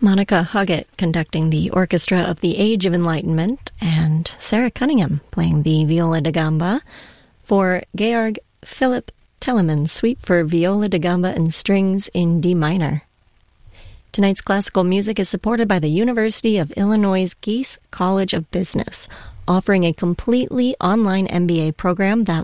Monica Huggett conducting the Orchestra of the Age of Enlightenment, and Sarah Cunningham playing the viola da gamba for Georg Philipp Telemann's Suite for Viola da Gamba and Strings in D minor. Tonight's classical music is supported by the University of Illinois' Gies College of Business, offering a completely online MBA program that